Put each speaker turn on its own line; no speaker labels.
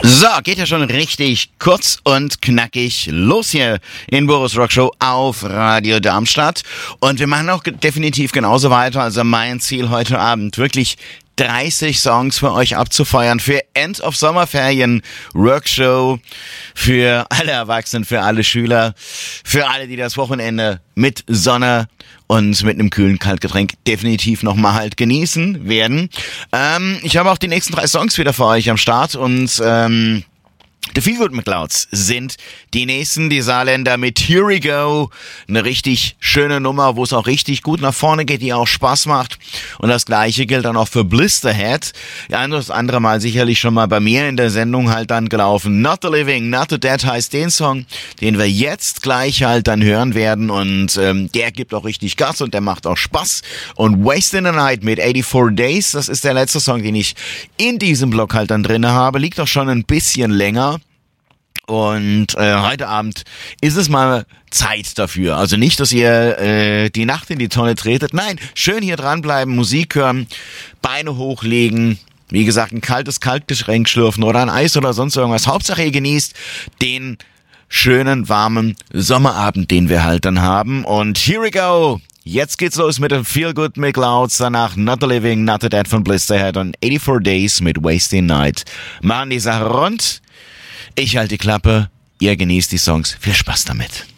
So, geht ja schon richtig kurz und knackig los hier in Boris Rock Show auf Radio Darmstadt. Und wir machen auch definitiv genauso weiter. Also mein Ziel heute Abend, wirklich 30 Songs für euch abzufeuern für End of Sommerferien Workshow, für alle Erwachsenen, für alle Schüler, für alle, die das Wochenende mit Sonne und mit einem kühlen Kaltgetränk definitiv nochmal halt genießen werden. Ich habe auch die nächsten 3 Songs wieder für euch am Start und The Feelgood McClouds sind die nächsten, die Saarländer mit Here We Go. Eine richtig schöne Nummer, wo es auch richtig gut nach vorne geht, die auch Spaß macht. Und das Gleiche gilt dann auch für Blisterhead. Ja, das andere Mal sicherlich schon mal bei mir in der Sendung halt dann gelaufen. Not the Living, Not the Dead heißt den Song, den wir jetzt gleich halt dann hören werden. Und der gibt auch richtig Gas und der macht auch Spaß. Und Wasting the Night mit 84 Days, das ist der letzte Song, den ich in diesem Block halt dann drinne habe. Liegt auch schon ein bisschen länger. Und heute Abend ist es mal Zeit dafür. Also nicht, dass ihr die Nacht in die Tonne tretet. Nein, schön hier dranbleiben, Musik hören, Beine hochlegen. Wie gesagt, ein kaltes Kaltgetränk schlürfen oder ein Eis oder sonst irgendwas. Hauptsache ihr genießt den schönen, warmen Sommerabend, den wir halt dann haben. Und here we go. Jetzt geht's los mit den Feelgood McClouds, danach Not the Living, Not the Dead von Blisterhead und 84 Days mit Wasting Night. Machen die Sache rund. Ich halte die Klappe, ihr genießt die Songs. Viel Spaß damit.